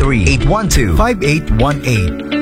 0913-812-5818.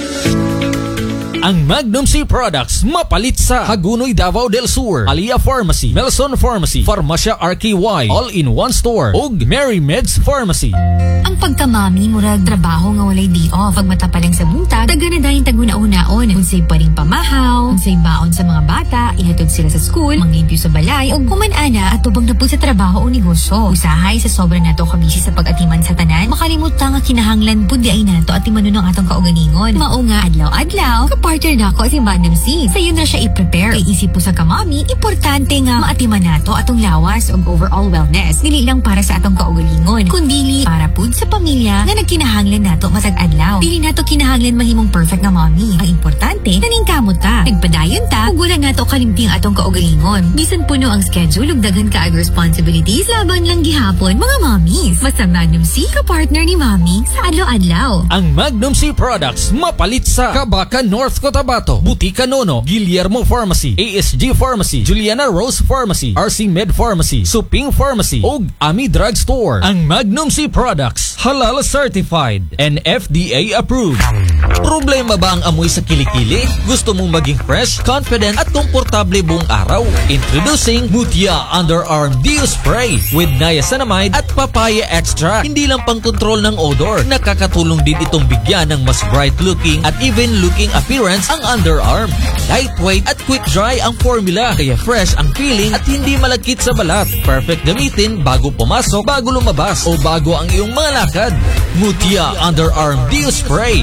Ang Magnum C Products mapalit sa Hagunoy Davao del Sur, Alia Pharmacy, Melson Pharmacy, Farmacia RKY, All-in-One Store, ug Mary Meds Pharmacy. Ang pagkamami murag trabaho nga walay di off. Pag mata pa lang sa buntag, taga na dahin taguna-unaon. Unsay paring pamahaw, unsay baon sa mga bata, ihatod sila sa school, manglimpyo sa balay, ug kuman-ana at tubang na po sa trabaho o negosyo. Usahay sa sobra nato kabisi sa pag-atiman sa tanan, makalimutan nga kinahanglan pud di ay nato at timanon ang atong kaugalingon. Mao nga adlaw-adlaw, partner na ako si Magnum C. Sayo na siya i-prepare. Kay isip po sa kamami, importante nga maatiman nato atong lawas ug overall wellness. Dili lang para sa atong kaugalingon, kundi para pud sa pamilya nga nagkinahanglan nato matag adlaw. Dili nato kinahanglan mahimong perfect nga mommy. Ang importante, naningkamot ta. Nagpadayon ta ug wala nato kalimting atong kaugalingon. Bisan puno ang schedule ug daghan kaag responsibilities, laban lang gihapon mga mommies. Basta Magnum C ka partner ni mommy sa adlaw-adlaw. Ang Magnum C Products mapalit sa Kabaka North Cotabato, Butika Nono, Guillermo Pharmacy, ASG Pharmacy, Juliana Rose Pharmacy, RC Med Pharmacy, Suping Pharmacy, ug Ami Drug Store. Ang Magnum C Products, halal certified and FDA approved. Problema ba ang amoy sa kilikili? Gusto mong maging fresh, confident at komportable buong araw? Introducing Mutia Underarm Deo Spray with niacinamide at papaya extract. Hindi lang pang kontrol ng odor, nakakatulong din itong bigyan ng mas bright looking at even looking appearance ang underarm. Lightweight at quick dry ang formula, kaya fresh ang feeling at hindi malagkit sa balat. Perfect gamitin bago pumasok, bago lumabas o bago ang iyong mga lakad. Mutia Underarm Deo Spray.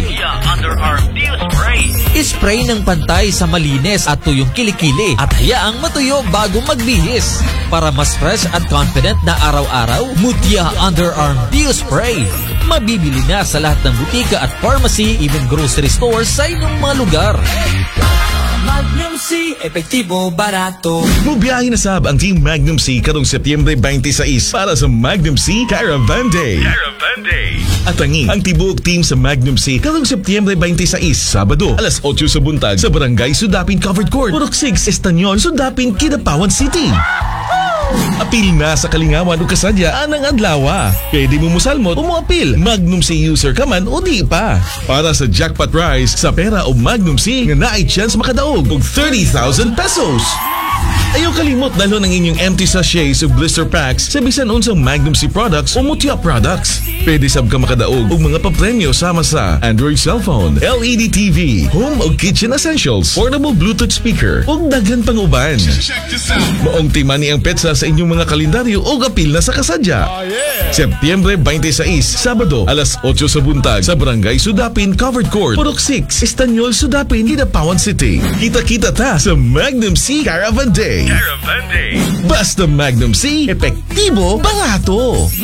Ispray ng pantay sa malinis at tuyong kilikili at hayaang matuyo bago magbihis. Para mas fresh at confident na araw-araw, Mutia Underarm Deo Spray. Mabibili na sa lahat ng butika at pharmacy, even grocery stores sa inyong mga lugar. Magnum C, epektibo, barato. Mubiyahe na sab ang Team Magnum C karong Setyembre 26 para sa Magnum C Caravan Day. Atangin ang tibuok team sa Magnum C karong Setyembre 26, Sabado, alas 8 sa buntag sa Barangay Sudapin Covered Court, Purok 6, Estanyol, Sudapin, Kidapawan City. Apil na sa kalingawan o kasadya anang adlawa. Pwede mo musalmot o moapil. Magnum C user ka man o di pa. Para sa jackpot prize sa pera o Magnum C nga naay chance makadaog og 30,000 pesos. Ayaw kalimot dalhon ang inyong empty sachets o blister packs sa bisan unsang Magnum C products o Mutia products. Pwede sab ka makadaog og mga papremyo sama sa Android cellphone, LED TV, home o kitchen essentials, portable Bluetooth speaker ug daghan pang uban. Maong timani ang petsa sa inyong mga kalendaryo o apil na sa kasadya. Setyembre 26, Sabado, alas 8 sa buntag sa Barangay Sudapin Covered Court, Purok 6, Estanyol, Sudapin, Kidapawan City. Kita-kita ta sa Magnum C Caravan Day. Basta Magnum C, epektibo, barato.